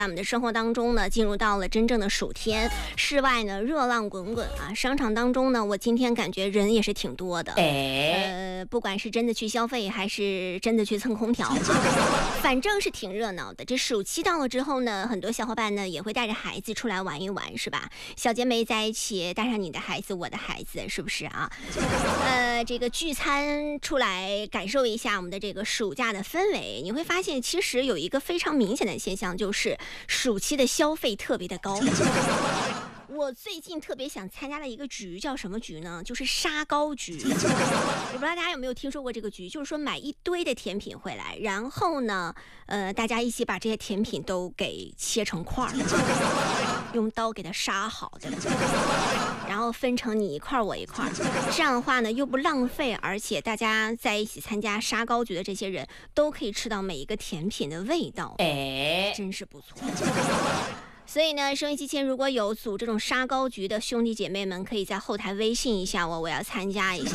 我们的生活当中呢，进入到了真正的暑天，室外呢热浪滚滚啊，商场当中呢，我今天感觉人也是挺多的，不管是真的去消费，还是真的去蹭空调，反正是挺热闹的。这暑期到了之后呢，很多小伙伴呢也会带着孩子出来玩一玩，是吧？小姐妹在一起，带上你的孩子，我的孩子，是不是啊？这个聚餐出来，感受一下我们的这个暑假的氛围，你会发现其实有一个非常明显的现象，就是暑期的消费特别的高。我最近特别想参加的一个局叫什么局呢？就是沙糕局。我不知道大家有没有听说过这个局，就是说买一堆的甜品回来，然后呢，大家一起把这些甜品都给切成块儿，用刀给它杀好的，然后分成你一块我一块，这样的话呢又不浪费，而且大家在一起参加沙糕局的这些人都可以吃到每一个甜品的味道，真是不错。所以呢，收音机前如果有组这种沙糕局的兄弟姐妹们，可以在后台微信一下我要参加一下。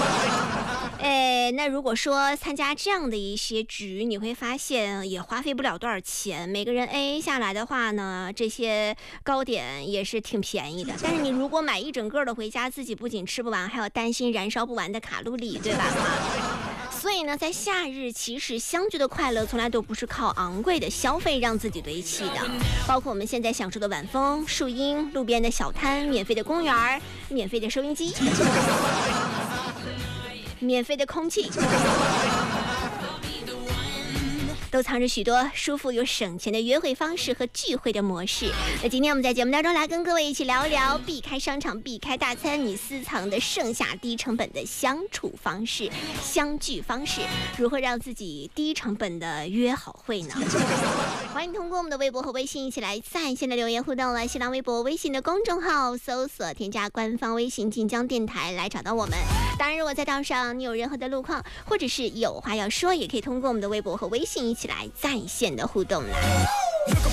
那如果说参加这样的一些局，你会发现也花费不了多少钱，每个人 AA 下来的话呢，这些糕点也是挺便宜的。但是你如果买一整个的回家，自己不仅吃不完，还要担心燃烧不完的卡路里，对吧？所以呢，在夏日，其实相聚的快乐从来都不是靠昂贵的消费让自己堆砌的，包括我们现在享受的晚风、树荫、路边的小摊、免费的公园、免费的收音机、免费的空气，都藏着许多舒服又省钱的约会方式和聚会的模式。那今天我们在节目当中来跟各位一起聊一聊避开商场、避开大餐，你私藏的剩下低成本的相处方式、相聚方式，如何让自己低成本的约好会呢？欢迎通过我们的微博和微信一起来在线的留言互动了。新浪微博、微信的公众号搜索添加官方微信晋江电台来找到我们。当然，如果在道上你有任何的路况，或者是有话要说，也可以通过我们的微博和微信一起来在线的互动啦。